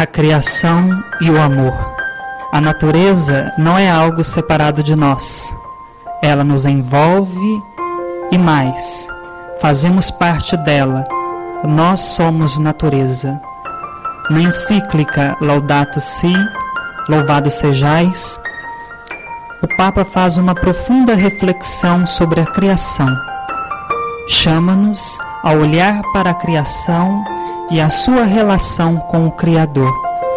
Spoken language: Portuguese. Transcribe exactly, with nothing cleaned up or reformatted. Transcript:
a criação e o amor. A natureza não é algo separado de nós. Ela nos envolve e mais, fazemos parte dela. Nós somos natureza. Na encíclica Laudato Si, Louvado Sejais, o Papa faz uma profunda reflexão sobre a criação. Chama-nos a olhar para a criação e a sua relação com o Criador.